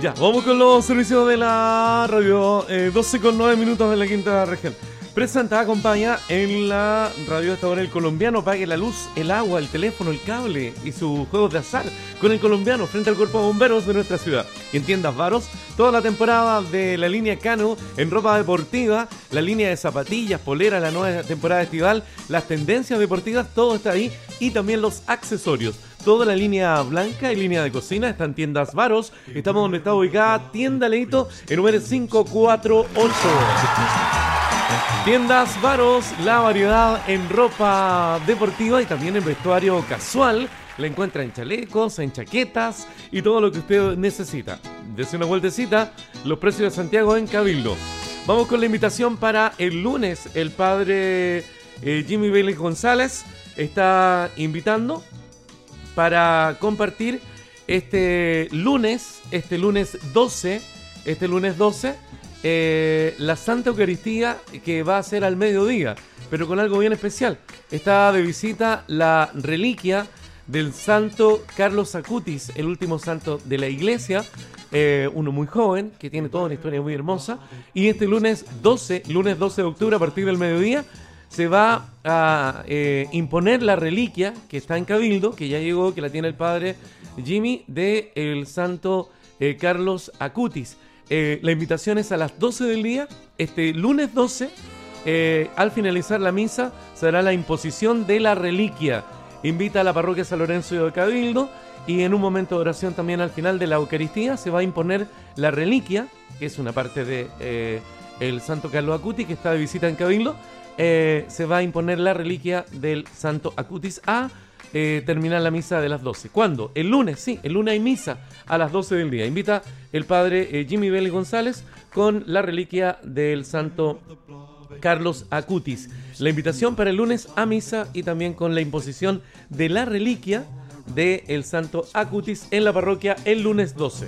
Ya, vamos con los servicios de la radio. 12:09 en la quinta región. Presenta, acompaña en la radio esta hora El Colombiano. Pague la luz, el agua, el teléfono, el cable y sus juegos de azar con El Colombiano frente al cuerpo de bomberos de nuestra ciudad. Y en tiendas Varos, toda la temporada de la línea Cano en ropa deportiva, la línea de zapatillas, polera, la nueva temporada estival, las tendencias deportivas, todo está ahí. Y también los accesorios. Toda la línea blanca y línea de cocina está en tiendas Varos. Estamos donde está ubicada Tienda Leito, en número 548. Tiendas Varos, la variedad en ropa deportiva y también en vestuario casual. La encuentra en chalecos, en chaquetas y todo lo que usted necesita. Dese una vueltecita, los precios de Santiago en Cabildo. Vamos con la invitación para el lunes. El padre Jimmy Vélez González está invitando para compartir este lunes 12, la Santa Eucaristía, que va a ser al mediodía, pero con algo bien especial. Está de visita la reliquia del santo Carlos Acutis, el último santo de la iglesia, uno muy joven, que tiene toda una historia muy hermosa. Y este lunes 12 de octubre, a partir del mediodía, se va a imponer la reliquia que está en Cabildo, que ya llegó, que la tiene el padre Jimmy, de el santo Carlos Acutis. La invitación es a las 12 del día, este lunes 12, al finalizar la misa, se hará la imposición de la reliquia. Invita a la parroquia San Lorenzo de Cabildo, y en un momento de oración también al final de la Eucaristía se va a imponer la reliquia, que es una parte de el santo Carlos Acutis, que está de visita en Cabildo. Se va a imponer la reliquia del santo Acutis a terminar la misa de las 12. ¿Cuándo? El lunes, sí, el lunes hay misa a las 12 del día. Invita el padre Jimmy Vélez González con la reliquia del santo Carlos Acutis. La invitación para el lunes a misa y también con la imposición de la reliquia del santo Acutis en la parroquia el lunes 12.